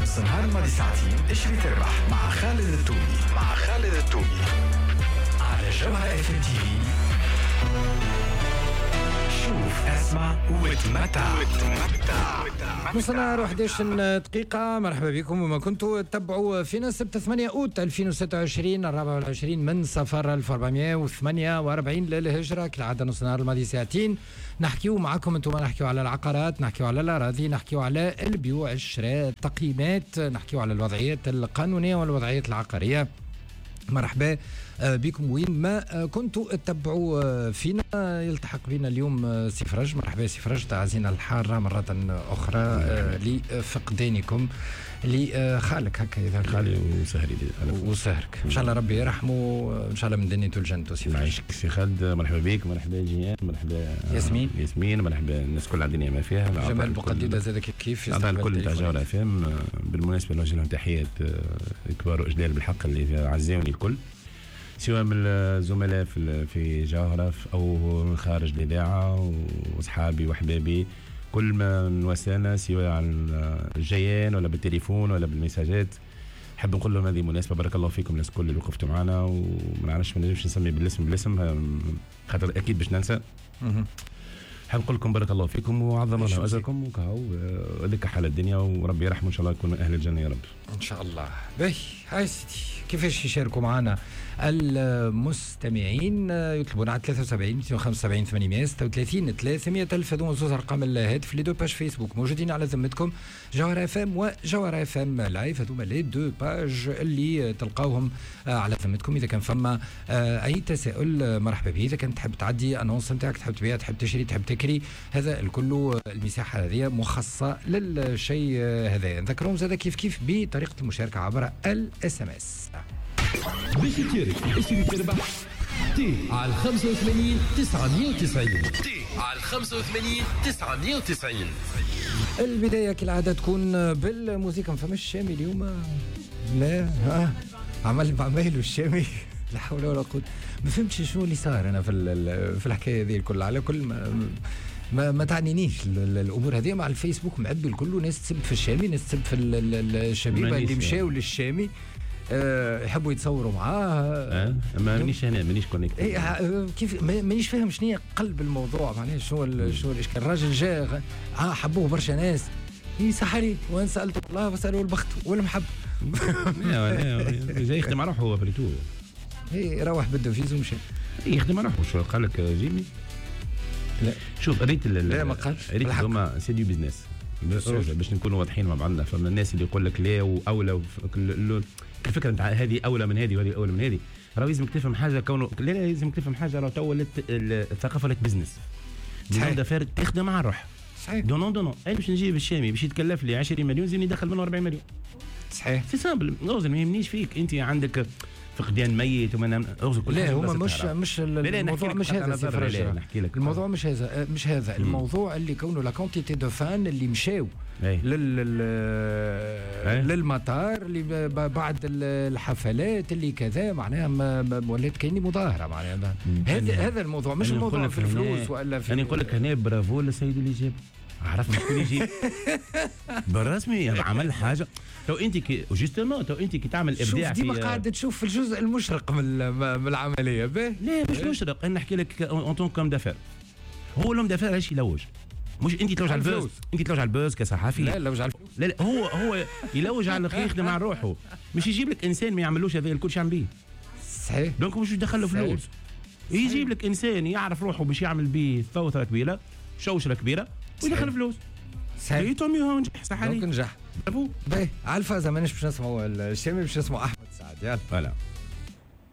نص نهار الماضي ساعتين اشري تربح مع خالد التومي على جوهرة اف ام تي في. شوف اسمع وتمتع. وصلنا 11 دقيقة. مرحبا بكم وما كنتوا تتبعوا فينا. سبت 8 أوت 2026 24 من صفر 1448 للهجرة. كالعادة نص نهار الماضي ساعتين نحكيو معكم انتم، نحكيو على العقارات، نحكيو على الأراضي، نحكيو على البيوع الشراء التقييمات، نحكيو على الوضعيات القانونية والوضعيات العقارية. مرحبا بكم وين ما كنتوا تتبعوا فينا. يلتحق بنا اليوم سفرج. مرحبا سفرج، تعزينا الحارة مرة أخرى لفقدانكم لخالك هكا إذا خالي وسهرك. إن شاء الله ربي يرحمه إن شاء الله من دنيته الجنة. يعيشك سي خالد. مرحبا بك، مرحبا جيان، مرحبا ياسمين، مرحبا الناس كل الدنيا ما فيها. جمال بقديدة زاد كيف أعضاء الكل تاع جوهرة FM. بالمناسبة نوجه لهم تحيات كبار وإجلال بالحق اللي عزاوني الكل، سواء من الزملاء في جوهرة أو خارج الإذاعة، وأصحابي وأحبابي كل ما نواسانا سواء على الجيان ولا بالتليفون ولا بالمساجات. نحب نقول لهم هذه مناسبة، بارك الله فيكم الناس الكل اللي وقفتوا معنا. وما نعرفش ما نجمش نسمي بالاسم خاطر أكيد باش ننسى. نحب نقول لكم بارك الله فيكم وعظم الله أجركم وكهو هذيك حال الدنيا، وربي يرحمه إن شاء الله يكون من أهل الجنة يا رب إن شاء الله. باهي هاي سيدي، كيفاش يشاركوا معنا المستمعين؟ يطلبون على 73 275 836 300 ألف. هذوما زوز أرقام الهاتف. لي دو باج فيسبوك موجودين على ذمتكم، جوهرة FM وجوهرة FM لايف. هذوما لي دو باج اللي تلقاوهم على ذمتكم. إذا كان فما أي تساؤل مرحبا به. إذا كنت تحب تعدي أنونس نتاعك، تحب تبيع، تحب تشتري، تحب تكري، هذا الكل المساحة هذه مخصصة للشيء هذا. نذكرهم زاد كيف بطريقة المشاركة عبر الSMS. باش تشارك اشري تربح تي على 85 990 تي على 85 990. البداية كالعادة تكون بالموسيقى. ما فماش الشامي اليوم؟ لا عمل بعمايله الشامي لا حول ولا قوة. ما فهمتش شنو اللي صار أنا في الحكاية هذه الكل. على كل ما تعنينيش الامور هذه. مع الفيسبوك معبي الكل، ناس تسب في الشامي، ناس تسب في الشبيبه اللي مشاو للشامي يحبوا يتصوروا معاه. مانيش كونيكت. كيف مانيش فاهم شنو قلب الموضوع. معناها شنو الاشكال. الراجل جا حبوه برشا ناس، يصح لي وين سالته الله وسالوا البخت والمحب. جاي يخدم على روحه هو بريتو. روح بده فيزو ومشى يخدم على روحه. شو قال لك جيمي؟ لا شوف قريت لا ما قالش. قريت هما سي دو بيزنس باش نكونوا واضحين مع بعضنا. فما الناس اللي يقول لك لا واولى الفكره نتاع هذه اولى من هذه وهذه اولى من هذه. راه لازمك تفهم حاجه كونه لا لازمك تفهم حاجه. راه تو الثقافه لك بزنس دافير تخدم مع الروح. صحيح. دونون انا باش نجيب الشامي باش يتكلف لي 20 مليون زين يدخل منه 40 مليون. صحيح سي سامبل. ما يهمنيش فيك انت عندك فقدان ميت وما لا هما مش الموضوع مش هذا. الموضوع مش هذا الموضوع اللي كونه لا كونتيتي دو فان اللي مشاو للمطار اللي بعد الحفلات اللي كذا. معناها ولات كاينه مظاهره. معناها هذا الموضوع مش الموضوع في الفلوس ولا في. انا نقول لك هنا برافو للسيد اللي جاب. عرفنا شكون يجي بالرسمي عمل حاجه. تو انت جوستومون انت كي تعمل ابداع ديما قاعد تشوف في الجزء المشرق من العمليه. لا مش مشرق. انا نحكي لك اون طون كوم دافير. هو لوم دافير ايش يلوج؟ مش انت تلوج على البوز، انت تلوج على البوز كصحفي. لا يلوج على الفلوس. لا هو يلوج على يخدم مع روحه. مش يجيب لك انسان ما يعملوش هذا الكل شو عم بيه. صحيح. دونك مش يدخل له فلوس. يجيب لك انسان يعرف روحه باش يعمل بيه ثوثره كبيره، شوشره كبيره ويدخل فلوس. صحيح. تومي نجح صح عليك. نجح. برافو. باهي على الفازه مانيش باش نسمعوا الشامي، باش نسمعوا احمد سعد. يلا فوالا.